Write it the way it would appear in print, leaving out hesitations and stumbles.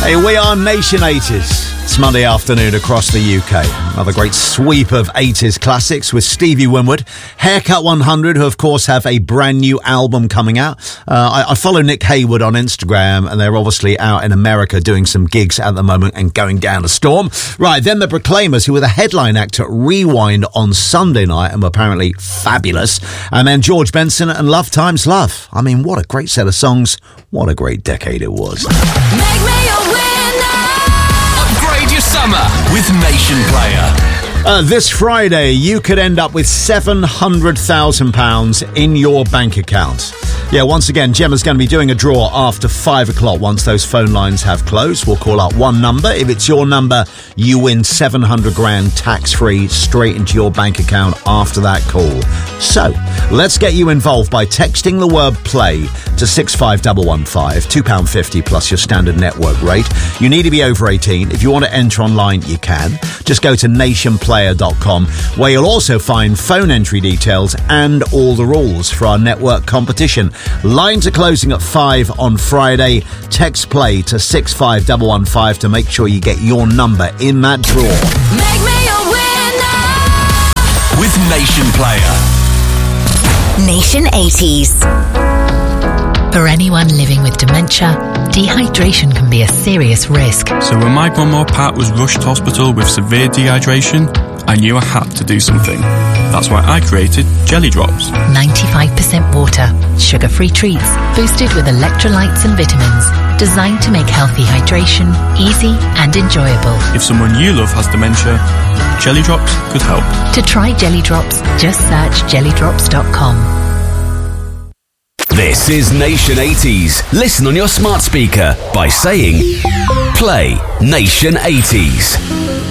Hey, we are Nation 80s. It's Monday afternoon across the UK. Another great sweep of 80s classics with Stevie Winwood. Haircut 100, who of course have a brand new album coming out. I follow Nick Haywood on Instagram, and they're obviously out in America doing some gigs at the moment and going down a storm. Right, then the Proclaimers, who were the headline act at Rewind on Sunday night and were apparently fabulous. And then George Benson and Love Times Love. I mean, what a great set of songs. What a great decade it was. Make me a winner. Upgrade your summer with Nation Player. This Friday, you could end up with £700,000 in your bank account. Yeah, once again, Gemma's going to be doing a draw after 5 o'clock once those phone lines have closed. We'll call out one number. If it's your number, you win 700 grand tax-free straight into your bank account after that call. So, let's get you involved by texting the word play to 65115, £2.50 plus your standard network rate. You need to be over 18. If you want to enter online, you can. Just go to nationplayer.com, where you'll also find phone entry details and all the rules for our network competition. Lines are closing at 5 on Friday. Text play to 65115 to make sure you get your number in that draw. Make me a winner. With Nation Player. Nation 80s. For anyone living with dementia, dehydration can be a serious risk. So when my grandma Pat was rushed to hospital with severe dehydration, I knew I had to do something. That's why I created Jelly Drops. 95% water, sugar-free treats, boosted with electrolytes and vitamins, designed to make healthy hydration easy and enjoyable. If someone you love has dementia, Jelly Drops could help. To try Jelly Drops, just search jellydrops.com. This is Nation 80s. Listen on your smart speaker by saying, play Nation 80s.